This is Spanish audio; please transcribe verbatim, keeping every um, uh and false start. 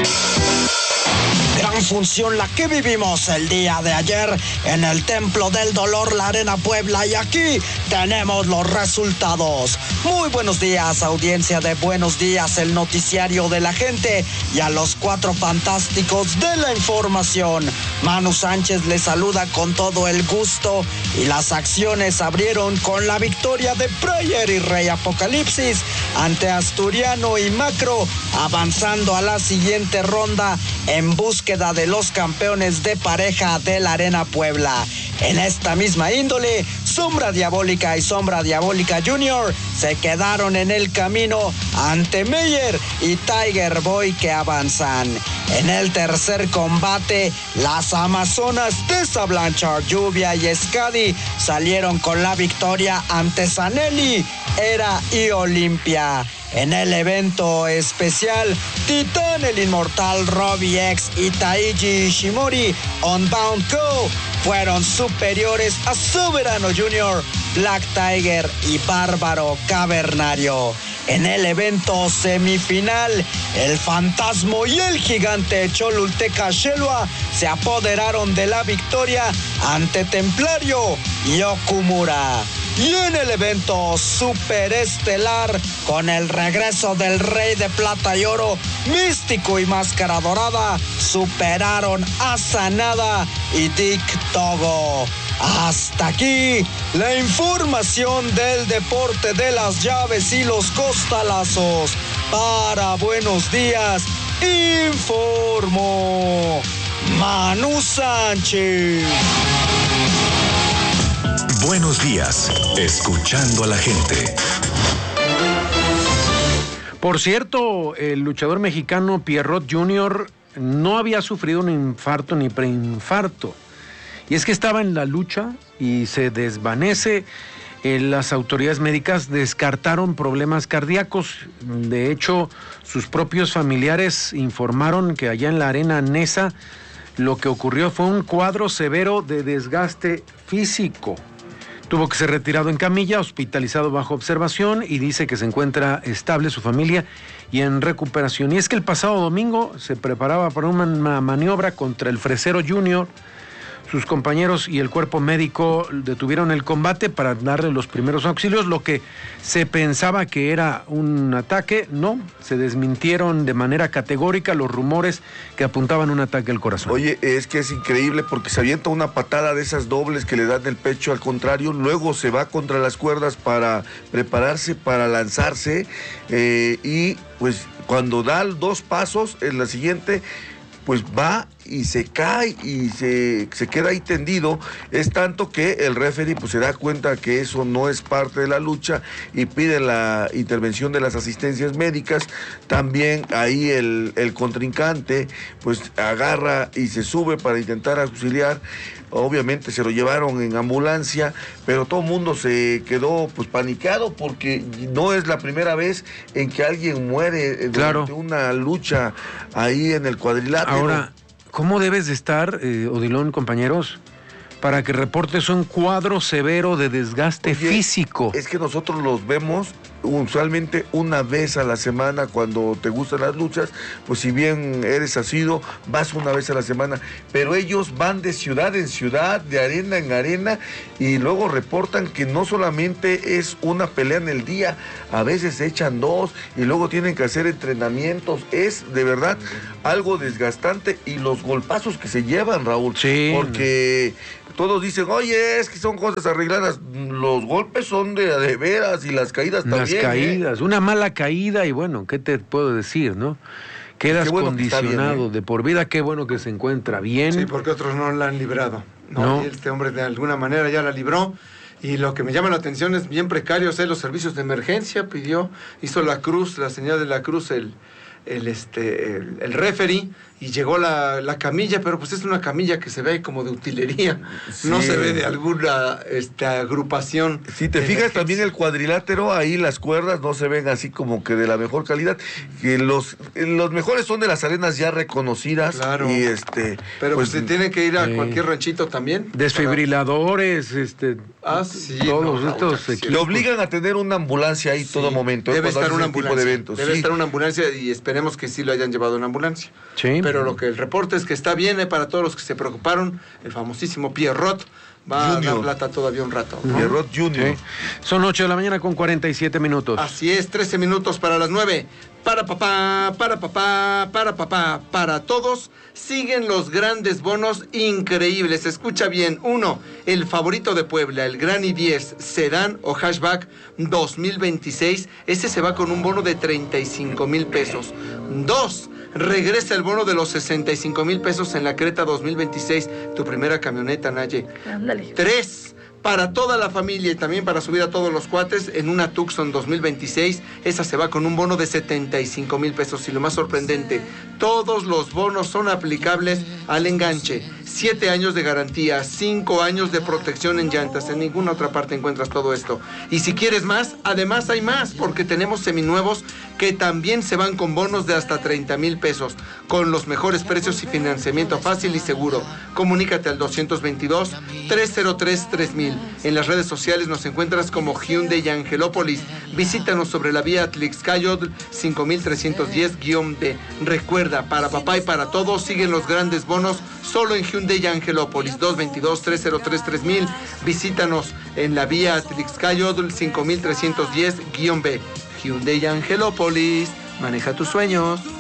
Gran función la que vivimos el día de ayer en el Templo del Dolor, la Arena Puebla, y aquí tenemos los resultados. Muy buenos días, audiencia de Buenos Días, el noticiario de la gente, y a los cuatro fantásticos de la información. Manu Sánchez les saluda con todo el gusto, y las acciones abrieron con la victoria de Prayer y Rey Apocalipsis ante Asturiano y Macro, avanzando a la siguiente ronda en búsqueda de los campeones de pareja de la Arena Puebla. En esta misma índole, Sombra Diabólica y Sombra Diabólica Junior se quedaron en el camino ante Meyer y Tiger Boy, que avanzan. En el tercer combate, las Amazonas Tessa Blanchard, Lluvia y Scadi salieron con la victoria ante Zanelli, Era y Olimpia. En el evento especial, Titán, el Inmortal, Robbie X y Taiji Ishimori, Unbound Co. fueron superiores a Soberano Junior, Black Tiger y Bárbaro Cavernario. En el evento semifinal, el Fantasma y el Gigante Cholulteca Shelua se apoderaron de la victoria ante Templario y Okumura. Y en el evento superestelar, con el regreso del Rey de Plata y Oro, Místico y Máscara Dorada superaron a Sanada y Dick Togo. Hasta aquí la información del deporte de las llaves y los costalazos. Para Buenos Días, informó Manu Sánchez. Buenos días, escuchando a la gente. Por cierto, el luchador mexicano Pierrot junior no había sufrido un infarto ni preinfarto. Y es que estaba en la lucha y se desvanece. Eh, las autoridades médicas descartaron problemas cardíacos. De hecho, sus propios familiares informaron que allá en la Arena Nesa lo que ocurrió fue un cuadro severo de desgaste físico. Tuvo que ser retirado en camilla, hospitalizado bajo observación, y dice que se encuentra estable su familia y en recuperación. Y es que el pasado domingo se preparaba para una maniobra contra el Fresero Junior. Sus compañeros y el cuerpo médico detuvieron el combate para darle los primeros auxilios. Lo que se pensaba que era un ataque, no, se desmintieron de manera categórica los rumores que apuntaban un ataque al corazón. Oye, es que es increíble porque se avienta una patada de esas dobles que le dan el pecho al contrario, luego se va contra las cuerdas para prepararse, para lanzarse, eh, y pues cuando da dos pasos, en la siguiente, pues va y se cae y se, se queda ahí tendido. Es tanto que el referee pues se da cuenta que eso no es parte de la lucha y pide la intervención de las asistencias médicas. También ahí el, el contrincante pues agarra y se sube para intentar auxiliar. Obviamente se lo llevaron en ambulancia, pero todo el mundo se quedó pues paniqueado porque no es la primera vez en que alguien muere durante claro. una lucha ahí en el cuadrilátero. Ahora, ¿cómo debes de estar, eh, Odilón, compañeros, para que reportes un cuadro severo de desgaste Oye, físico? Es que nosotros los vemos usualmente una vez a la semana cuando te gustan las luchas, pues si bien eres asiduo, vas una vez a la semana, pero ellos van de ciudad en ciudad, de arena en arena, y luego reportan que no solamente es una pelea en el día, a veces se echan dos y luego tienen que hacer entrenamientos. Es de verdad algo desgastante, y los golpazos que se llevan, Raúl, sí, porque todos dicen, oye, es que son cosas arregladas. Los golpes son de, de veras, y las caídas las también. Las caídas, ¿eh? Una mala caída y bueno, ¿qué te puedo decir, no? Quedas bueno condicionado bien, ¿eh? de por vida. Qué bueno que se encuentra bien. Sí, porque otros no la han librado. No, no. Y este hombre de alguna manera ya la libró. Y lo que me llama la atención es bien precarios, ¿eh? Los servicios de emergencia pidió, hizo la cruz, la señal de la cruz, el, el, este, el, el referee, y llegó la, la camilla, pero pues es una camilla que se ve como de utilería, sí. No se ve de alguna este, agrupación. Si te fijas también el cuadrilátero, ahí las cuerdas no se ven así como que de la mejor calidad, que los, los mejores son de las arenas ya reconocidas. Claro. Y este, pero pues, pues se tiene que ir a eh, cualquier ranchito también. Desfibriladores, para... este, ah, sí, todos no, estos no, equipos. Le obligan a tener una ambulancia ahí sí, todo momento. Debe estar una ambulancia. De eventos, debe sí. estar una ambulancia y espera esperemos que sí lo hayan llevado en ambulancia. Sí. Pero lo que el reporte es que está bien, eh, para todos los que se preocuparon, el famosísimo Pierrot va Junior. a dar plata todavía un rato, ¿no? Pierrot Junior. Sí. Son ocho de la mañana con cuarenta y siete minutos. Así es, trece minutos para las nueve. Para papá, para papá, para papá, para todos. Siguen los grandes bonos increíbles. Escucha bien. Uno, el favorito de Puebla, el Gran i diez Sedán o Hatchback dos mil veintiséis. Ese se va con un bono de treinta y cinco mil pesos. Dos, regresa el bono de los sesenta y cinco mil pesos en la Creta dos mil veintiséis. Tu primera camioneta, Naye. Ándale. Tres, para toda la familia y también para subir a todos los cuates en una Tucson dos mil veintiséis. Esa se va con un bono de setenta y cinco mil pesos. Y lo más sorprendente, todos los bonos son aplicables al enganche. Siete años de garantía, cinco años de protección en llantas. En ninguna otra parte encuentras todo esto. Y si quieres más, además hay más, porque tenemos seminuevos que también se van con bonos de hasta treinta mil pesos, con los mejores precios y financiamiento fácil y seguro. Comunícate al doscientos veintidós, trescientos tres, tres mil. En las redes sociales nos encuentras como Hyundai Angelópolis. Visítanos sobre la vía Atlixcayotl cinco mil trescientos diez guión B. Recuerda, para papá y para todos siguen los grandes bonos solo en Hyundai Angelópolis. Dos veintidós, trescientos tres, tres mil. Visítanos en la vía Atlixcayotl cinco mil trescientos diez guión B. Hyundai Angelópolis. Maneja tus sueños.